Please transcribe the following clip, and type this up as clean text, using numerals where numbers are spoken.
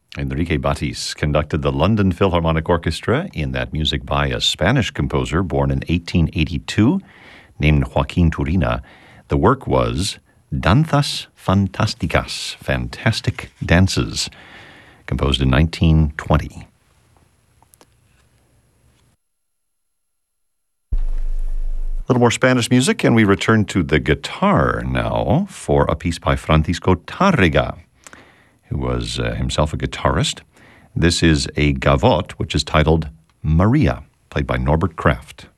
Enrique Batis conducted the London Philharmonic Orchestra in that music by a Spanish composer born in 1882 named Joaquin Turina. The work was Danzas Fantásticas, Fantastic Dances, composed in 1920. A little more Spanish music, and we return to the guitar now for a piece by Francisco Tárrega, who was himself a guitarist. This is a gavotte, which is titled Maria, played by Norbert Kraft.